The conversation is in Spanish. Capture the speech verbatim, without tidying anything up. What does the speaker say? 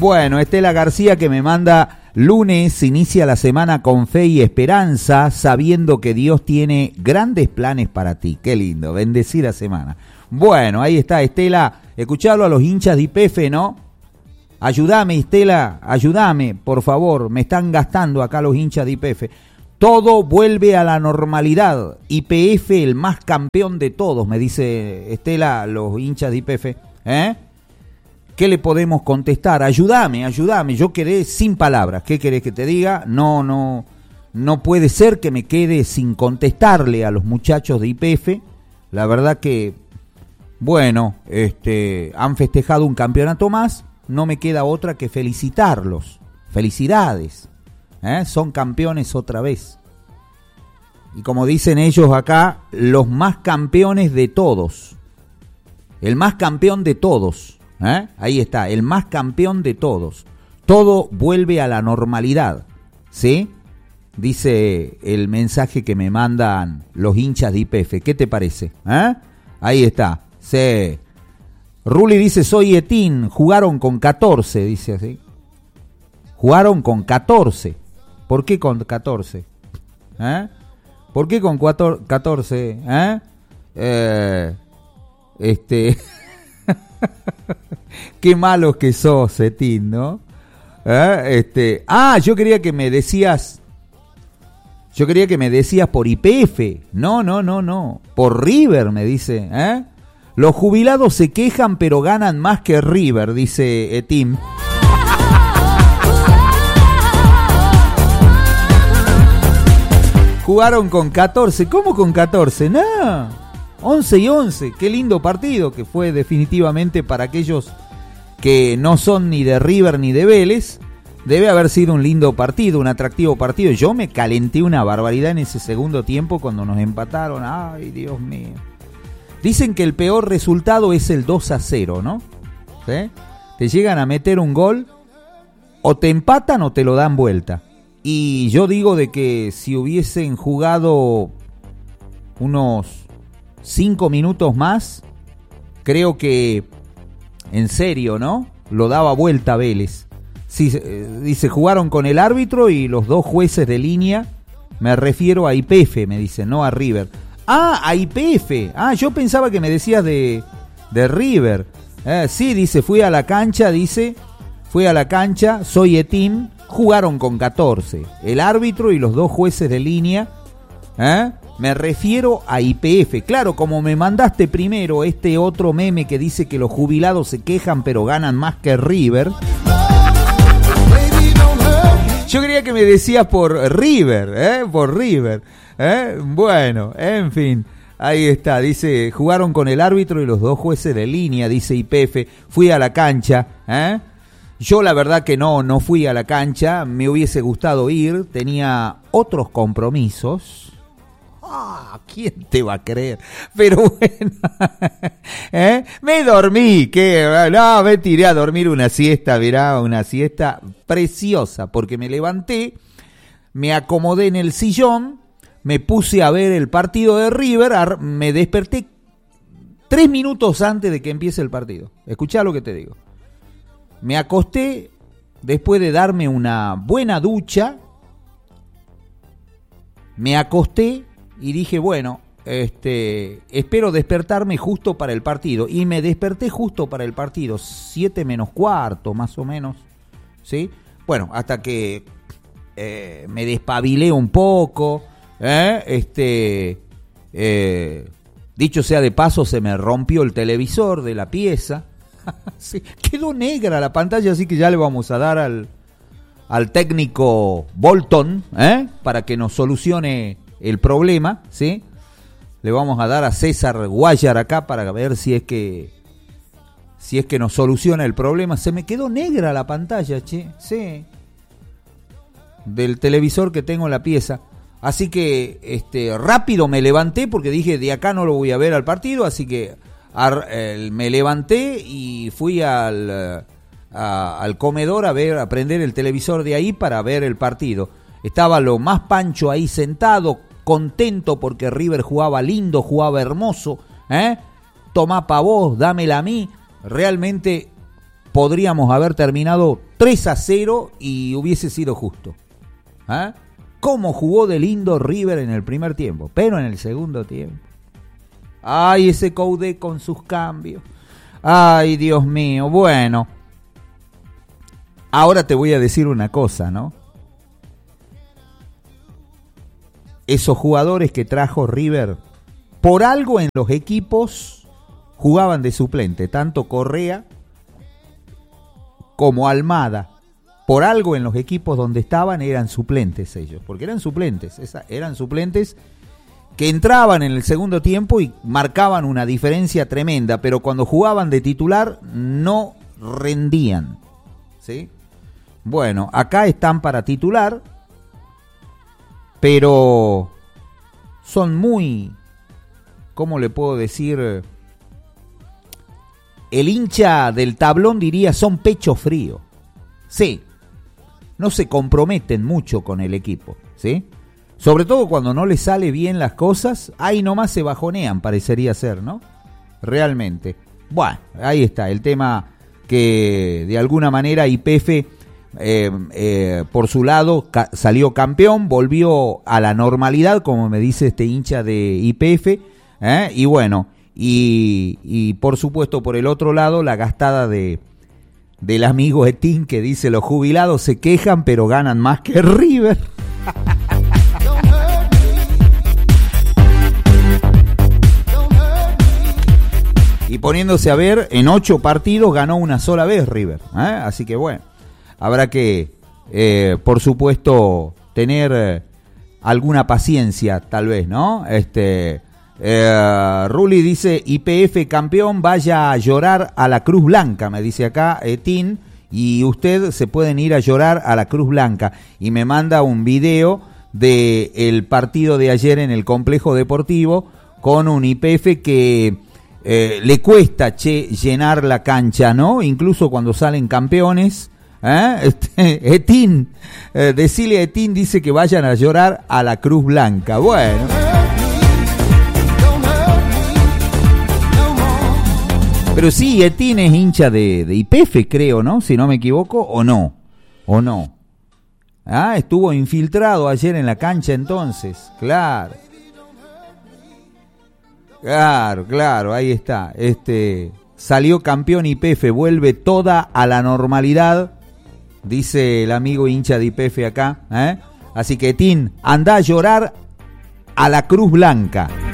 Bueno, Estela García que me manda: lunes inicia la semana con fe y esperanza, sabiendo que Dios tiene grandes planes para ti. Qué lindo, bendecida semana. Bueno, ahí está, Estela. Escuchalo a los hinchas de I P F, ¿no? Ayúdame, Estela, ayúdame, por favor. Me están gastando acá los hinchas de I P F. Todo vuelve a la normalidad. I P F, el más campeón de todos, me dice Estela, los hinchas de I P F. ¿Eh? ¿Qué le podemos contestar? Ayúdame, ayúdame. Yo quedé sin palabras. ¿Qué querés que te diga? No, no, no puede ser que me quede sin contestarle a los muchachos de I P F. La verdad que, bueno, este, han festejado un campeonato más. No me queda otra que felicitarlos. Felicidades. ¿Eh? Son campeones otra vez. Y como dicen ellos acá, los más campeones de todos. El más campeón de todos. ¿Eh? Ahí está, el más campeón de todos. Todo vuelve a la normalidad, ¿sí? Dice el mensaje que me mandan los hinchas de I P F. ¿Qué te parece? ¿Eh? Ahí está, sí. Ruli dice: soy Etín, jugaron con catorce, dice así. Jugaron con catorce. ¿Por qué con catorce? ¿Eh? ¿Por qué con catorce? ¿Eh? Eh, este... Qué malos que sos, Etín, ¿no? ¿Eh? Este, ah, yo quería que me decías, yo quería que me decías por I P F. No, no, no, no. Por River, me dice. ¿Eh? Los jubilados se quejan, pero ganan más que River, dice Etín. Jugaron con catorce. ¿Cómo con catorce? No. once y once, qué lindo partido que fue definitivamente para aquellos que no son ni de River ni de Vélez. Debe haber sido un lindo partido, un atractivo partido. Yo me calenté una barbaridad en ese segundo tiempo cuando nos empataron. Ay, Dios mío. Dicen que el peor resultado es el dos a cero, ¿no? ¿Sí? Te llegan a meter un gol, o te empatan o te lo dan vuelta. Y yo digo de que si hubiesen jugado unos cinco minutos más, creo que, en serio, ¿no? Lo daba vuelta Vélez. Sí, eh, dice, jugaron con el árbitro y los dos jueces de línea, me refiero a I P F, me dicen, no a River. Ah, a I P F. Ah, yo pensaba que me decías de, de River. Eh, sí, dice, fui a la cancha, dice, fui a la cancha, soy Etín, jugaron con catorce. El árbitro y los dos jueces de línea, ¿eh? Me refiero a I P F. Claro, como me mandaste primero este otro meme que dice que los jubilados se quejan pero ganan más que River. Yo quería que me decías por River, ¿eh? Por River. ¿Eh? Bueno, en fin. Ahí está, dice, jugaron con el árbitro y los dos jueces de línea, dice I P F. Fui a la cancha, ¿eh? Yo la verdad que no, no fui a la cancha. Me hubiese gustado ir. Tenía otros compromisos. Ah, ¿quién te va a creer? Pero bueno, ¿eh? Me dormí, que no, me tiré a dormir una siesta, mirá, una siesta preciosa, porque me levanté, me acomodé en el sillón, me puse a ver el partido de River, me desperté tres minutos antes de que empiece el partido. Escuchá lo que te digo. Me acosté después de darme una buena ducha, me acosté y dije, bueno, este, espero despertarme justo para el partido. Y me desperté justo para el partido, siete menos cuarto, más o menos, ¿sí? Bueno, hasta que eh, me despabilé un poco, ¿eh? Este, eh, dicho sea de paso, se me rompió el televisor de la pieza. Sí, quedó negra la pantalla, así que ya le vamos a dar al, al técnico Bolton, ¿eh? Para que nos solucione el problema, ¿sí? Le vamos a dar a César Guayar acá para ver si es que si es que nos soluciona el problema. Se me quedó negra la pantalla, che, sí, del televisor que tengo en la pieza. Así que este rápido me levanté porque dije, de acá no lo voy a ver al partido, así que ar, eh, me levanté y fui al a, al comedor a ver, a prender el televisor de ahí para ver el partido. Estaba lo más pancho ahí sentado, contento porque River jugaba lindo, jugaba hermoso, ¿eh? Tomá pa' vos, dámela a mí. Realmente podríamos haber terminado tres a cero y hubiese sido justo. ¿Eh? ¿Cómo jugó de lindo River en el primer tiempo? Pero en el segundo tiempo. Ay, ese Coudet con sus cambios. Ay, Dios mío. Bueno. Ahora te voy a decir una cosa, ¿no? Esos jugadores que trajo River, por algo en los equipos jugaban de suplente, tanto Correa como Almada. Por algo en los equipos donde estaban eran suplentes ellos, porque eran suplentes, esa, eran suplentes que entraban en el segundo tiempo y marcaban una diferencia tremenda, pero cuando jugaban de titular no rendían, ¿sí? Bueno, acá están para titular, pero son muy, ¿cómo le puedo decir? El hincha del tablón diría son pecho frío, sí. No se comprometen mucho con el equipo, ¿sí? Sobre todo cuando no les sale bien las cosas, ahí nomás se bajonean, parecería ser, ¿no? Realmente. Bueno, ahí está, el tema que de alguna manera Y P F, eh, eh, por su lado, ca- salió campeón, volvió a la normalidad, como me dice este hincha de Y P F, ¿eh? Y bueno, y, y por supuesto por el otro lado, la gastada de... del amigo Etín que dice los jubilados se quejan pero ganan más que River. Y poniéndose a ver, en ocho partidos ganó una sola vez River, ¿eh? Así que bueno, habrá que eh, por supuesto tener eh, alguna paciencia tal vez, ¿no? Este Eh, Ruli dice Y P F campeón, vaya a llorar a la Cruz Blanca, me dice acá Etín, y usted se pueden ir a llorar a la Cruz Blanca, y me manda un video de el partido de ayer en el complejo deportivo con un Y P F que eh, le cuesta che, llenar la cancha, ¿no? Incluso cuando salen campeones. ¿Eh? Este, Etín, eh, decile a Etín, dice que vayan a llorar a la Cruz Blanca. Bueno, pero sí, Etín es hincha de, de Y P F, creo, ¿no? Si no me equivoco, o no, o no. Ah, estuvo infiltrado ayer en la cancha entonces, claro. Claro, claro, ahí está. Este, salió campeón Y P F, vuelve toda a la normalidad, dice el amigo hincha de Y P F acá, ¿eh? Así que Etín, anda a llorar a la Cruz Blanca.